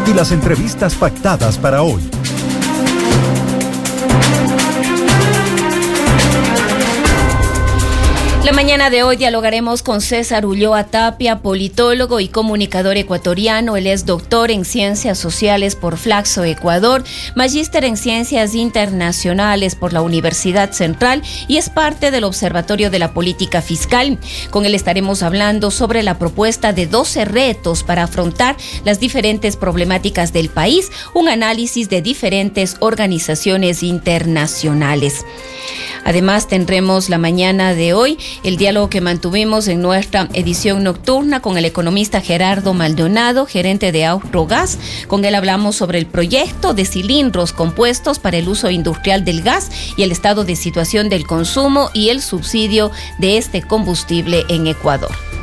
y las entrevistas pactadas para hoy. La mañana de hoy dialogaremos con César Ulloa Tapia, politólogo y comunicador ecuatoriano. Él es doctor en Ciencias Sociales por Flaxo, Ecuador, magíster en Ciencias Internacionales por la Universidad Central y es parte del Observatorio de la Política Fiscal. Con él estaremos hablando sobre la propuesta de 12 retos para afrontar las diferentes problemáticas del país, un análisis de diferentes organizaciones internacionales. Además, tendremos la mañana de hoy el diálogo que mantuvimos en nuestra edición nocturna con el economista Gerardo Maldonado, gerente de Aurrogas. Con él hablamos sobre el proyecto de cilindros compuestos para el uso industrial del gas y el estado de situación del consumo y el subsidio de este combustible en Ecuador.